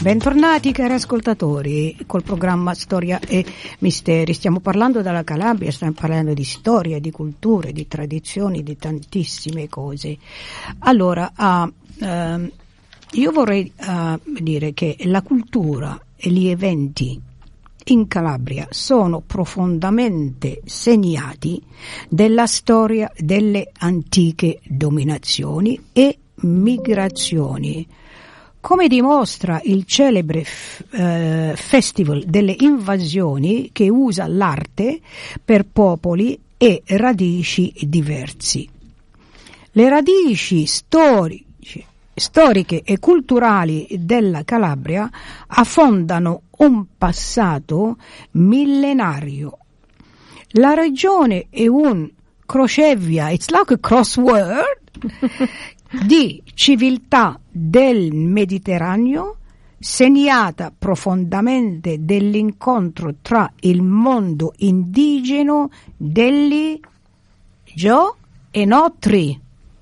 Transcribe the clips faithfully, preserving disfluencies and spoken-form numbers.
Bentornati cari ascoltatori col programma Storia e Misteri. Stiamo parlando della Calabria, stiamo parlando di storia, di culture, di tradizioni, di tantissime cose. Allora, uh, uh, io vorrei uh, dire che la cultura e gli eventi in Calabria sono profondamente segnati della storia delle antiche dominazioni e migrazioni. Come dimostra il celebre f- eh, Festival delle Invasioni, che usa l'arte per popoli e radici diversi. Le radici storici, storiche e culturali della Calabria affondano un passato millenario. La regione è un crocevia, it's like a crossword, di civiltà del Mediterraneo, segnata profondamente dell'incontro tra il mondo indigeno degli Gio e Notri.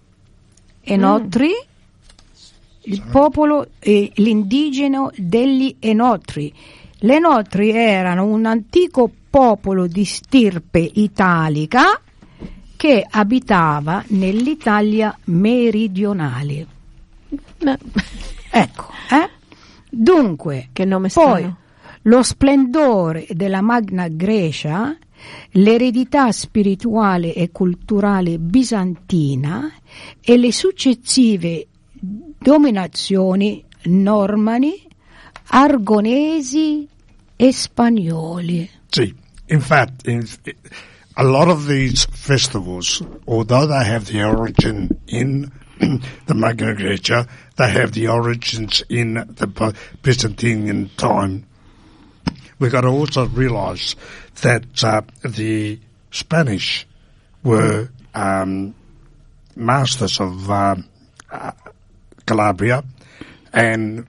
Enotri, mm. il popolo e l'indigeno degli Enotri. Le Enotri erano un antico popolo di stirpe italica che abitava nell'Italia meridionale. No. Ecco, eh? Dunque, che nome poi strano. Lo splendore della Magna Grecia, l'eredità spirituale e culturale bizantina e le successive dominazioni normani, aragonesi e spagnoli. Sì, in fact, in, a lot of these festivals, although they have the origin in the Magna Grecia, they have the origins in the Byzantine time. We've got to also realize that uh, the Spanish were um, masters of uh, uh, Calabria, and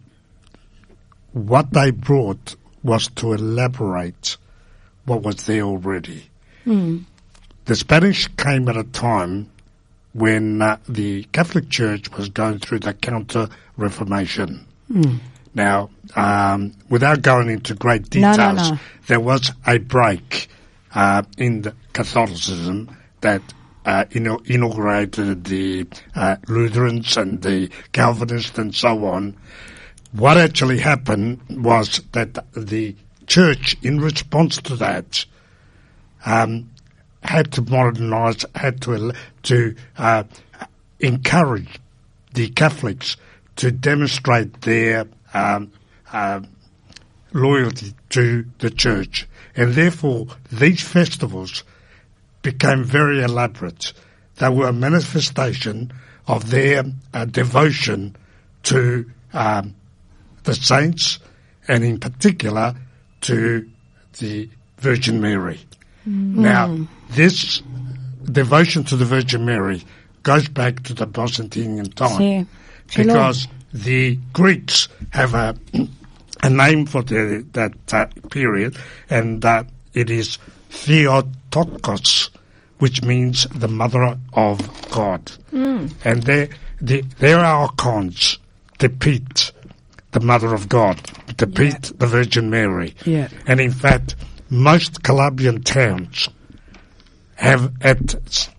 what they brought was to elaborate what was there already. Mm. The Spanish came at a time when uh, the Catholic Church was going through the Counter-Reformation. Mm. Now, um, without going into great details, no, no, no. there was a break uh, in the Catholicism that uh, ino- inaugurated the uh, Lutherans and the Calvinists and so on. What actually happened was that the Church, in response to that, um, had to modernize, had to to uh, encourage the Catholics to demonstrate their um, uh, loyalty to the Church, and therefore these festivals became very elaborate. They were a manifestation of their uh, devotion to um, the saints, and in particular to the Virgin Mary. Mm. Now, this devotion to the Virgin Mary goes back to the Byzantine time, Sì, because the Greeks have a a name for the, that uh, period, and uh, it is Theotokos, which means the Mother of God. Mm. And they, they, their icons depict the Mother of God, depict yeah. the Virgin Mary. Yeah. And in fact, most Calabrian towns have at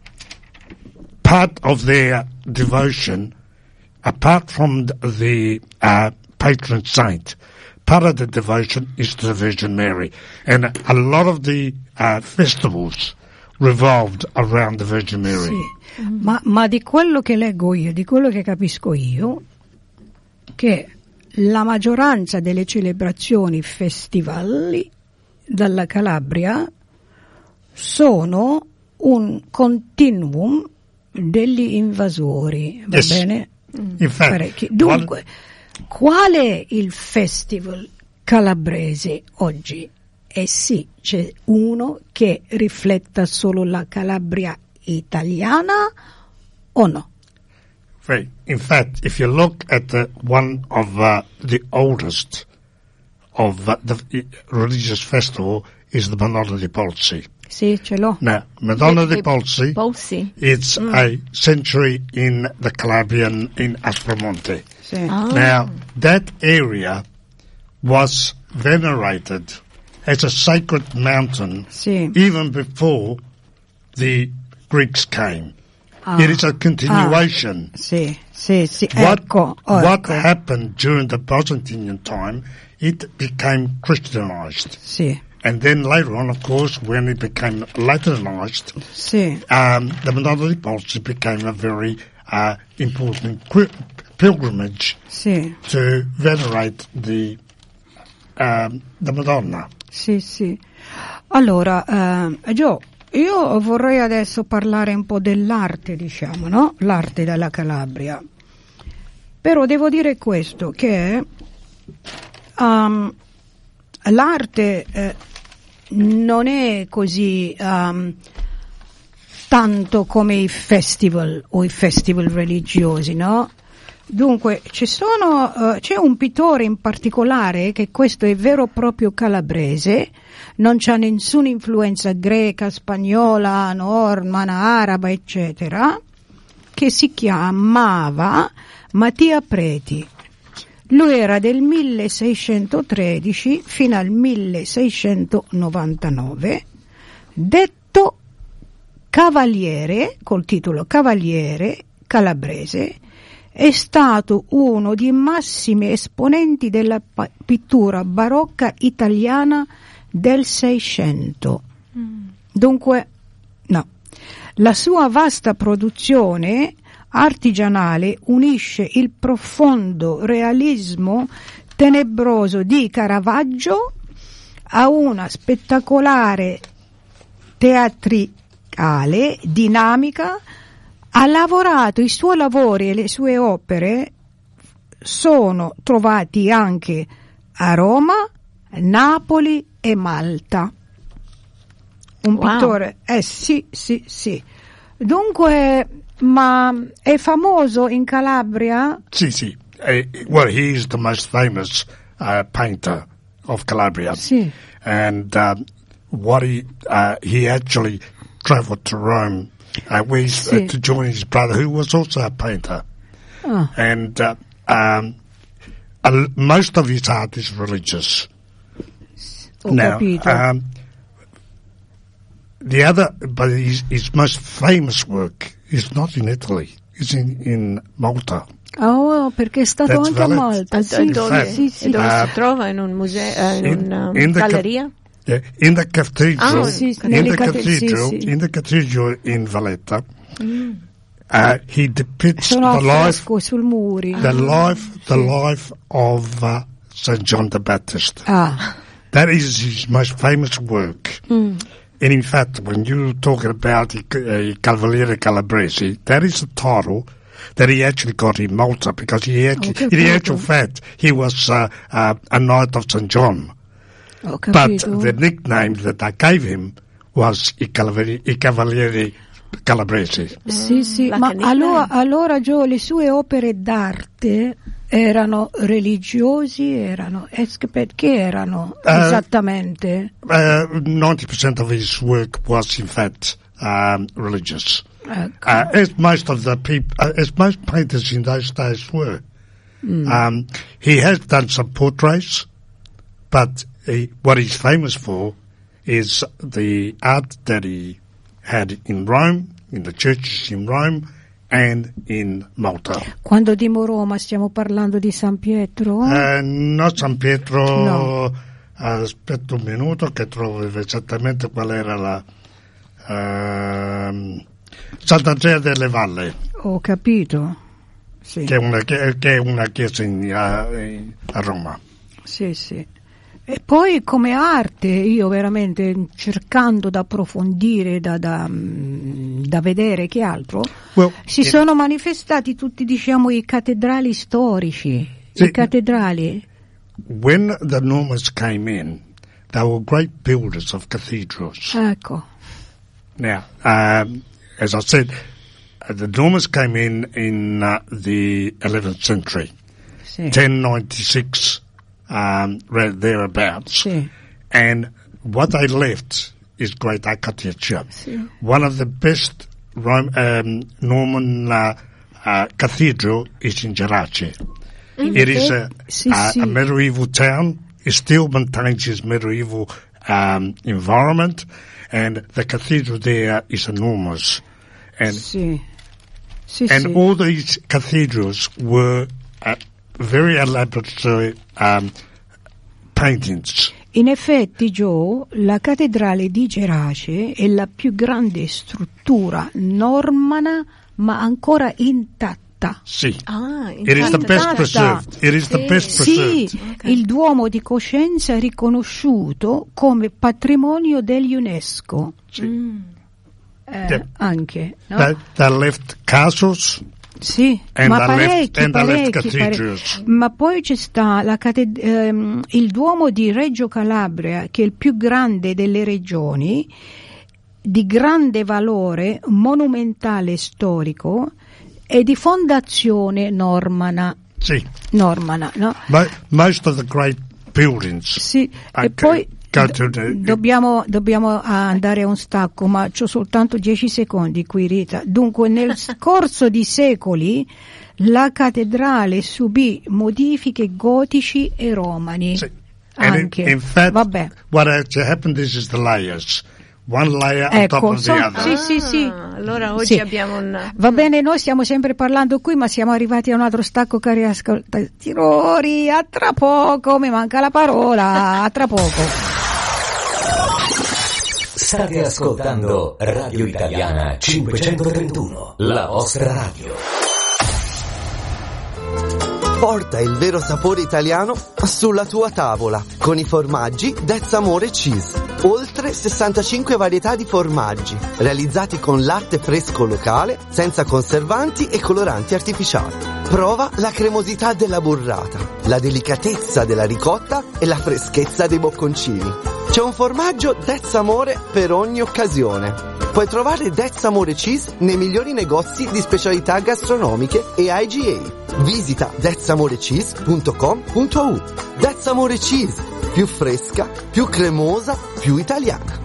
part of their devotion, apart from the uh, patron saint, part of the devotion is to the Virgin Mary. And a lot of the uh, festivals revolved around the Virgin Mary. Sì. Mm. Ma, ma di quello che leggo io, di quello che capisco io, che la maggioranza delle celebrazioni festivali dalla Calabria sono un continuum degli invasori, va yes. bene? In fact, Parecchi. Dunque, one... qual è il festival calabrese oggi? E sì, c'è uno che rifletta solo la Calabria italiana o no? Right. In fact, if you look at the, one of uh, the oldest of uh, the religious festival is the Madonna di Polsi. Sì, ce l'ho. Now, Madonna the, di Polsi, Polsi. it's mm. a century in the Calabrian in Aspromonte. Sì. Ah. Now, that area was venerated as a sacred mountain Sì. even before the Greeks came. Ah. It is a continuation. Ah. Sì, sì, sì. What, Ecco, oh, what ecco. happened during the Byzantine time, it became Christianized. Sì, And then later on, of course, when it became Latinized, sì, um, the Monadnock Policy became a very uh, important qu- pilgrimage sì, to venerate the um, the Madonna. sì, sì. Allora, eh, Gio, io vorrei adesso parlare un po' dell'arte, diciamo, no? L'arte della Calabria. Però devo dire questo, che um, l'arte eh, non è così um, tanto come i festival o i festival religiosi, no? Dunque, ci sono, uh, c'è un pittore in particolare che questo è vero proprio calabrese, non c'ha nessuna influenza greca, spagnola, normanna, araba, eccetera, che si chiamava Mattia Preti. Lui era del milleseicentotredici fino al milleseicentonovantanove, detto cavaliere, col titolo Cavaliere calabrese. È stato uno dei massimi esponenti della pa- pittura barocca italiana del Seicento. Mm. Dunque, no. La sua vasta produzione artigianale unisce il profondo realismo tenebroso di Caravaggio a una spettacolare teatricale dinamica. Ha lavorato, i suoi lavori e le sue opere sono trovati anche a Roma, Napoli e Malta. Un Wow. pittore, eh sì, sì, sì. Dunque, ma è famoso in Calabria? Sì, sì. Uh, well, he is the most famous uh, painter of Calabria. Sì. And uh, what he uh, he actually traveled to Rome. Uh, where he's, uh, Sì. to join his brother, who was also a painter, Ah, and uh, um, uh, most of his art is religious. ho now, capito. um, the other, but his, his most famous work is not in Italy; it's in in Malta. Oh, perché è stato That's anche a valid. Malta. E Sì, dove, sì, sì, e dove Uh, si trova? In un museo, eh, in, in- una in the ca- galleria? Yeah, in the cathedral, Ah, sì, in nelle the cate- sì, cathedral, sì. in the cathedral in Valletta, uh, he depicts Sono a the life. fresco sul muri. The life, the life of uh, Saint John the Baptist. Ah, That is his most famous work. And in fact, when you're talking about uh, Cavaliere Calabresi, that is the title that he actually got in Malta, because he actually, Okay, in the cool. actual fact, he was uh, uh, a knight of Saint John. ho But capito. the nickname that I gave him was I Cavaliere, I Cavaliere Calabresi. Sì, sì, La ma canina. allora, allora Gio, le sue opere d'arte erano religiosi, erano, es- perché erano Eh, esattamente? Uh, ninety percent of his work was, in fact, um, religious. Ecco. Uh, as most of the people, uh, as most painters in those days were. Um, he has done some portraits, but he, what he's famous for is the art that he had in Rome, in the churches in Rome, and in Malta. Quando dico Roma stiamo parlando di San Pietro? Uh, not San Pietro. No. Aspetta un minuto che trovo esattamente qual era la... ehm, Sant'Andrea delle Valle, Ho capito. Sì, che è una, che, che è una chiesa in, a, a Roma. sì, sì. E poi come arte, io veramente cercando di approfondire, da, da, mm, da vedere che altro, Well, si it- sono manifestati tutti, diciamo, i cattedrali storici. Sì. I cattedrali. When the Normans came in, they were great builders of cathedrals. Ecco. Now, um, as I said, uh, the Normans came in in uh, the eleventh century, Sì. ten ninety-six, um, right thereabouts. Sì. And what they left is great architecture. Sì. One of the best Rome, um, Norman uh, uh, cathedral is in Gerace. It is a, Sì, a, sì. a medieval town. it still maintains its medieval um, environment, and the cathedral there is enormous. And, sì. Sì, and sì. all these cathedrals were uh, very elaborate um, paintings. In effetti, Joe, la cattedrale di Gerace è la più grande struttura normana, ma ancora intatta. Sì. Ah, It is the best preserved. It is the best preserved. Sì, okay. Il Duomo di Coscienza è riconosciuto come patrimonio dell'UNESCO. Sì. Mm. Eh, The, anche, no? the, the left castles. Sì, And ma the parecchi, left, and the left parecchi, cathedrals. parecchi. Ma poi ci sta la cated- ehm, il Duomo di Reggio Calabria, che è il più grande delle regioni, di grande valore monumentale e storico e di fondazione normana. Sì. Normana, no? Mo- most of the great buildings. Sì, Okay. e poi Go to the- dobbiamo, dobbiamo andare a un stacco, ma c'ho soltanto dieci secondi qui, Rita. Dunque, nel corso di secoli la cattedrale subì modifiche gotici e romani. Sì. And Anche. in, in fact, Vabbè. what actually happened is, is the layers. One layer on Ecco, top of the so- other. sì, sì, sì. Ah, allora oggi Sì. abbiamo un... Va bene, noi stiamo sempre parlando qui, ma siamo arrivati a un altro stacco, cari ascoltatori. A tra poco, mi manca la parola. A tra poco. State ascoltando Radio Italiana cinquecentotrentuno, la vostra radio. Porta il vero sapore italiano sulla tua tavola con i formaggi That's Amore Cheese. Oltre sessantacinque varietà di formaggi realizzati con latte fresco locale, senza conservanti e coloranti artificiali. Prova la cremosità della burrata, la delicatezza della ricotta e la freschezza dei bocconcini. C'è un formaggio That's Amore per ogni occasione. Puoi trovare That's Amore Cheese nei migliori negozi di specialità gastronomiche e I G A. Visita that's amore cheese punto com punto a u. That's Amore Cheese, più fresca, più cremosa, più italiana.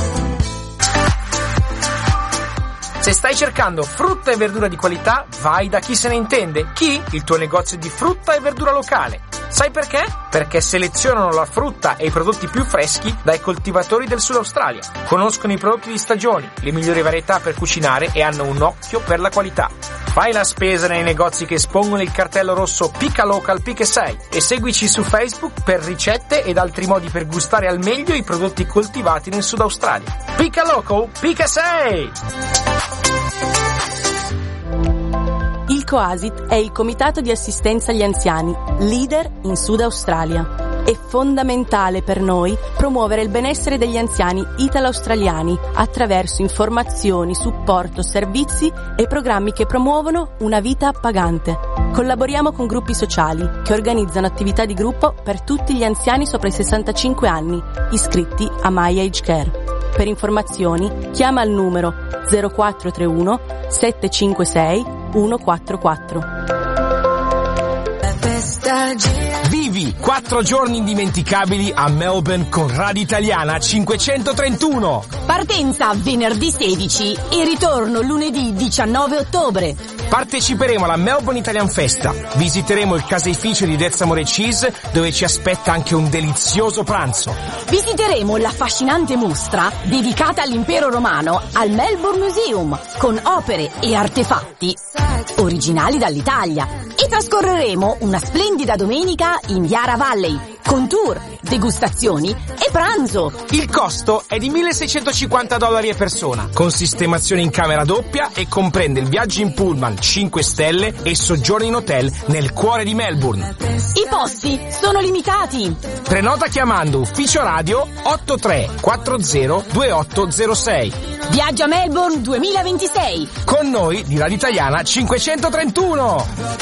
Se stai cercando frutta e verdura di qualità, vai da Chi se ne intende. Chi? Il tuo negozio di frutta e verdura locale. Sai perché? Perché selezionano la frutta e i prodotti più freschi dai coltivatori del Sud Australia. Conoscono i prodotti di stagioni, le migliori varietà per cucinare e hanno un occhio per la qualità. Fai la spesa nei negozi che espongono il cartello rosso Pica Local Pica sei e seguici su Facebook per ricette ed altri modi per gustare al meglio i prodotti coltivati nel Sud Australia. Pica Local Pica sei! Il COASIT è il Comitato di Assistenza agli Anziani, leader in Sud Australia. È fondamentale per noi promuovere il benessere degli anziani italo-australiani attraverso informazioni, supporto, servizi e programmi che promuovono una vita appagante. Collaboriamo con gruppi sociali che organizzano attività di gruppo per tutti gli anziani sopra i sessantacinque anni, iscritti a My Age Care. Per informazioni chiama il numero zero quattro tre uno sette cinque sei uno quattro quattro. Vivi quattro giorni indimenticabili a Melbourne con Radio Italiana cinquecentotrentuno. Partenza venerdì sedici e ritorno lunedì diciannove ottobre. Parteciperemo alla Melbourne Italian Festa. Visiteremo il caseificio di That's Amore Cheese, dove ci aspetta anche un delizioso pranzo. Visiteremo l'affascinante mostra dedicata all'impero romano al Melbourne Museum, con opere e artefatti originali dall'Italia. E trascorreremo una splendida domenica in Yarra Valley, con tour, degustazioni e pranzo. Il costo è di milleseicentocinquanta dollari a persona, con sistemazione in camera doppia e comprende il viaggio in pullman cinque stelle e soggiorno in hotel nel cuore di Melbourne. I posti sono limitati. Prenota chiamando ufficio radio otto tre quattro zero due otto zero sei. Viaggio a Melbourne duemilaventisei. Con noi di Radio Italiana cinquecentotrentuno.